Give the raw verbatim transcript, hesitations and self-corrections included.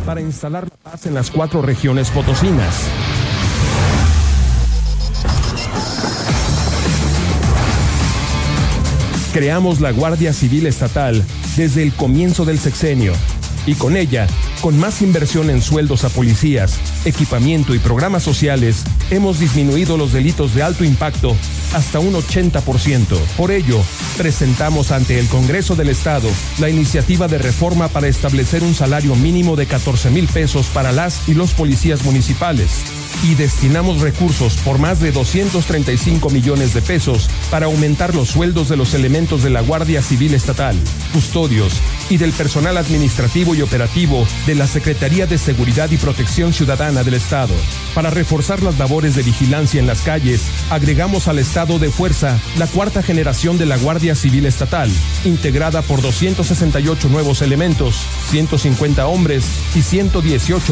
para instalar la paz en las cuatro regiones potosinas. Creamos la Guardia Civil Estatal desde el comienzo del sexenio y con ella, con más inversión en sueldos a policías, equipamiento y programas sociales, hemos disminuido los delitos de alto impacto hasta un ochenta por ciento. Por ello, presentamos ante el Congreso del Estado la iniciativa de reforma para establecer un salario mínimo de catorce mil pesos para las y los policías municipales y destinamos recursos por más de doscientos treinta y cinco millones de pesos para aumentar los sueldos de los elementos de la Guardia Civil Estatal, custodios y del personal administrativo y operativo de la Secretaría de Seguridad y Protección Ciudadana del Estado. Para reforzar las labores de vigilancia en las calles, agregamos al estado de fuerza la cuarta generación de la Guardia Civil Estatal, integrada por doscientos sesenta y ocho nuevos elementos, ciento cincuenta hombres y ciento dieciocho